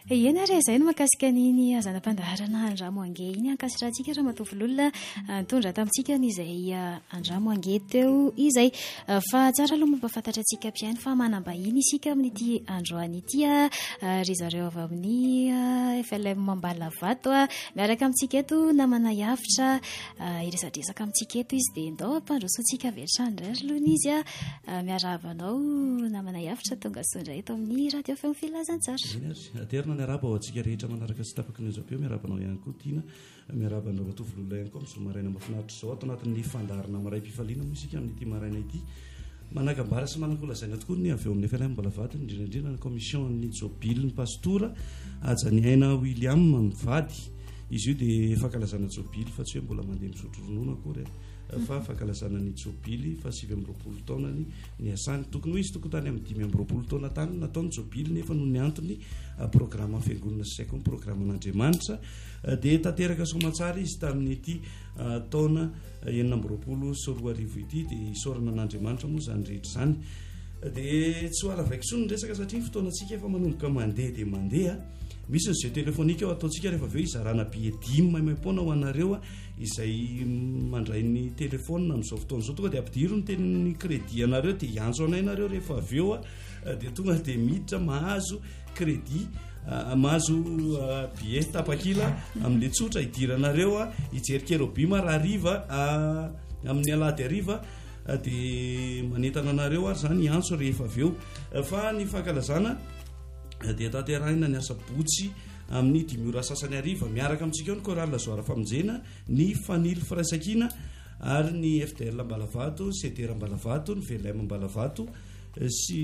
Eny ary izay no mahakasika niny azanam-pandaharana Andramoange iny ankasitrahantsika raha matovololona nitondra tamintsika n'izay Andramoange teo izay fa tsara aloha mampafantatra antsika piainy fa manambahiny isika amin'ity androany ity ry zareo avy amin'ny FLM Ambalavato miaraka amintsika eto namana hafitra iresadresaka amintsika eto izy dia ndao ampandrosoantsika vetrandray aloha izy miarabanao namana hafitra tonga sondra eto amin'ny radio feo filazantsara miaraba ao antsika rehetra manaraka sy tapaka ny zabeo miarabanao ihany koa tiana miarabanao matovololona ihany koa misy maraina mafinaritra zao ato anatin'ny fandarana maray mpifaliana moa isika amin'ity maraina ity manakambara sy manakolazaina tokoa ny avy eo amin'ny FLM Ambalavato indrindraindrindra ny commission ny Jobily ny pastora Ajaniaina William mivady izy io dia fankalazana Jobily fa tsy hoe mbola mandeha misotro ronono akory fa fankalazana ny Jobily fa 20 taonany ny asany tokony ho izy tokony tany amin'ny 20 taona tany nataony Jobily nefa noho ny antony programme fiangonana sy saiko ny programme an'Andriamanitra dia tanteraka somatsara izy tamin'ity taona 20 sy 20 ity dia isorana an'Andriamanitra moa zany rehetra zany dia tsy ho alavaiky so ny resaka satria ny fotoanantsika efa manomboka mandeha dia mandeha misy ny jeu téléphonique ao ataontsika rehefa aveo izarana billet dimy maimaimpona ho anareo izay mandray ny telefona amin'izao fotoana zao tonga dia ampidiro ny tenin'ny crédit anareo dia hiantso anay nareo rehefa aveo dia tonga dia miditra mahazo crédit mahazo billet tapakila amin'le tsotra hidiranareo hijerikérobima raha riva amin'ny alady ariva dia manentana anareo ary zany hiantso rehefa aveo fa ny fankalazana dia tanterahina ny asabotsy amin'ny 10 sasany ariva miaraka amintsika eo ny chorale Zoara Famonjena ny Fanily Firaisakina ary ny FDL Ambalavato CDR Ambalavato ny VLM Ambalavato sy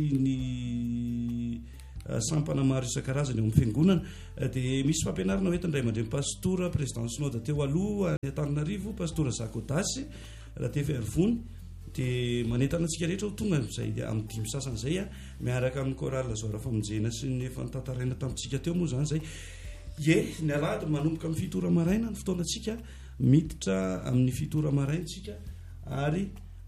ny sampana maro isan-karazany eo amin'ny fiangonana dia misy fampianarana ho entindray mandray pastora président synode teo aloha ny Antananarivo pastora Zakodasy raha TVR-vony dia manentana antsika rehetra ho tonga izay amin'ny 10 sasany izay miaraka amin'ny chorale Zoara Famonjena sy ny efa nitantaraina tamintsika teo moa zany izay ny alahady manomboka amin'ny fitora maraina ny fotoanantsika miditra amin'ny fitora maraintsika ary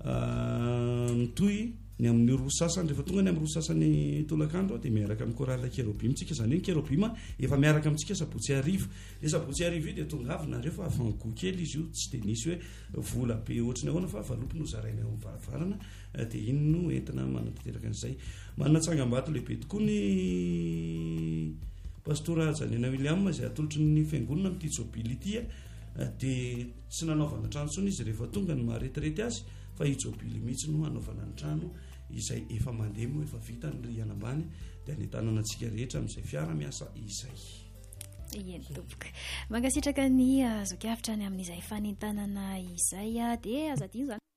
mitoy ny amin'ny roa sasany rehefa tonga ny amin'ny roa sasany tolakandro dia miaraka amin'ny chorale Kérobima tsika zany hoe Kérobima efa miaraka amintsika sabotsy arivo dia sabotsy arivo io dia tonga avy nareo fa afango kely izy io tsy dia nisy hoe vola be ohatrany ahoana fa valopy no zaraina eo mivaravarana dia iny no entina manatanteraka an'izay manana tsangambato lehibe tokoa ny pastora Ajaniaina William izay atolotry ny fiangonana amin'ity Jobily ity dia tsy nanaovana trano tsony izy rehefa tonga ny maharetirety azy fa i Jobily mihitsy no hanaovana ny trano izay efa mandeha moa efa vita ny rihana ambany dia anentanana antsika rehetra amin'izay fiara miasa izay toboka mankasitraka ny zokavitra ny amin'izay fanentanana izay dia azadino zany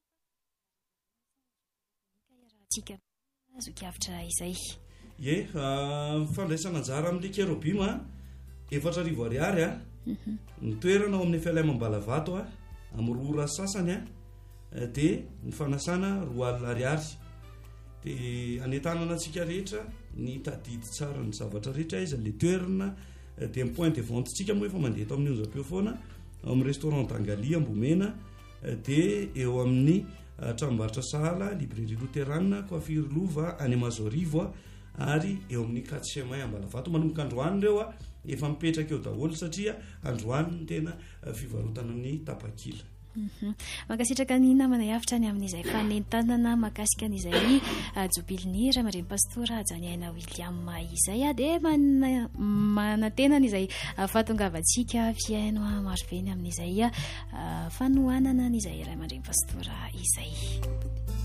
tsika zokavitra izay fandraisana anjara amin'le Kérobima 4,000 ariary ny toerana ao amin'ny FLM Ambalavato amin'ny roa sasany dia ny fanasana 2 ariary dia anentanana antsika rehetra ny tadidy tsara ny zavatra rehetra izy le toerana dia ny point de vente tsika moa efa mandeha eto amin'ny onjam-peo foana amin'ny restaurant Tangali Ambomena dia eo amin'ny tranombarotra Sahala librairie Luterana coiffure Lova any Mazorivo ary eo amin'ny 4 mai Ambalavato manomboka androany ireo efa mipetraka eo daholo satria androany ny tena fivarotana ny tapakila mankasitraka ny namana hafitra ny amin'izay fanentanana makasika an'izay Jobiliny raha mandreny pastora Ajaniaina William izay dia manantenana izay fahatongavantsika fiaino maro be ny amin'izay fanohanana n'izay raha mandreny pastora izay